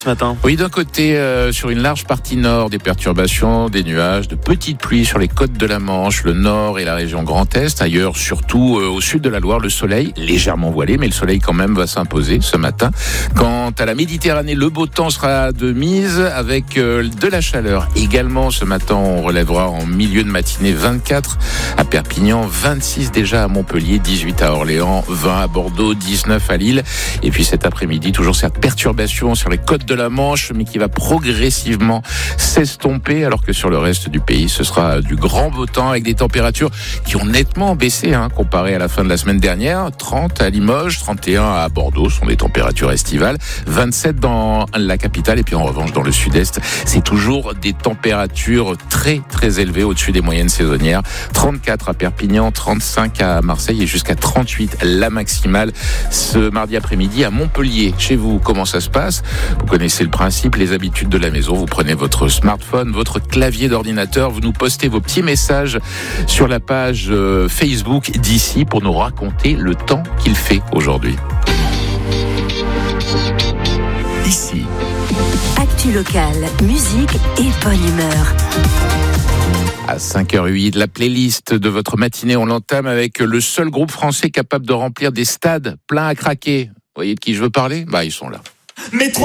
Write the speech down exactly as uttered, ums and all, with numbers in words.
Ce matin. Oui, d'un côté, euh, sur une large partie nord, des perturbations, des nuages, de petites pluies sur les côtes de la Manche, le nord et la région Grand Est. Ailleurs, surtout euh, au sud de la Loire, le soleil légèrement voilé, mais le soleil quand même va s'imposer ce matin. Quant à la Méditerranée, le beau temps sera de mise avec euh, de la chaleur. Également, ce matin, on relèvera en milieu de matinée vingt-quatre à Perpignan, vingt-six déjà à Montpellier, dix-huit à Orléans, vingt à Bordeaux, dix-neuf à Lille. Et puis cet après-midi, toujours cette perturbation sur les côtes de la Manche, mais qui va progressivement s'estomper, alors que sur le reste du pays, ce sera du grand beau temps avec des températures qui ont nettement baissé, hein, comparé à la fin de la semaine dernière. trente à Limoges, trente et un à Bordeaux, sont des températures estivales, vingt-sept dans la capitale, et puis en revanche dans le sud-est, c'est toujours des températures très très élevées au-dessus des moyennes saisonnières. trente-quatre à Perpignan, trente-cinq à Marseille et jusqu'à trente-huit la maximale ce mardi après-midi à Montpellier. Chez vous, comment ça se passe? Vous connaissez le principe, les habitudes de la maison. Vous prenez votre smartphone, votre clavier d'ordinateur, vous nous postez vos petits messages sur la page euh, Facebook d'ici pour nous raconter le temps qu'il fait aujourd'hui. Ici. Actu locale, musique et bonne humeur. À cinq heures huit, la playlist de votre matinée, on l'entame avec le seul groupe français capable de remplir des stades pleins à craquer. Vous voyez de qui je veux parler? Bah, ils sont là. Métro